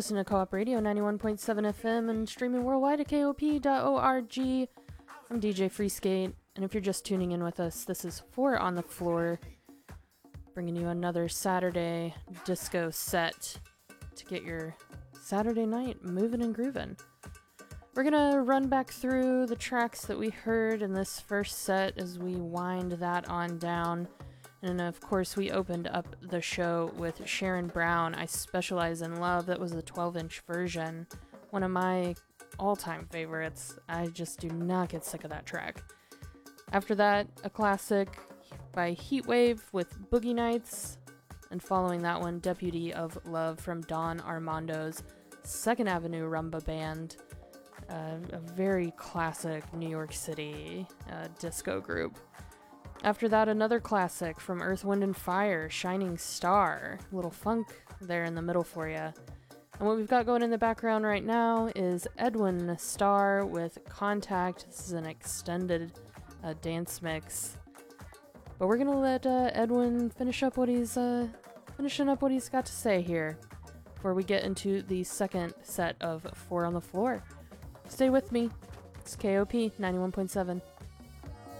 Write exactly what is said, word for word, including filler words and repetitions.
listening to Co-op Radio ninety-one point seven F M and streaming worldwide at K O P dot org. I'm D J Freeskate, and if you're just tuning in with us, this is Four on the Floor, bringing you another Saturday disco set to get your Saturday night moving and grooving. We're gonna run back through the tracks that we heard in this first set as we wind that on down. And of course, we opened up the show with Sharon Brown, I Specialize in Love. That was the twelve inch version. One of my all-time favorites. I just do not get sick of that track. After that, a classic by Heatwave with Boogie Nights. And following that one, Deputy of Love from Don Armando's Second Avenue Rumba Band. Uh, a very classic New York City uh, disco group. After that, another classic from Earth, Wind and Fire, Shining Star. A little funk there in the middle for you. And what we've got going in the background right now is Edwin Starr with Contact. This is an extended uh, dance mix. But we're gonna let uh, Edwin finish up what he's uh, finishing up what he's got to say here before we get into the second set of Four on the Floor. Stay with me. It's K O P ninety-one point seven.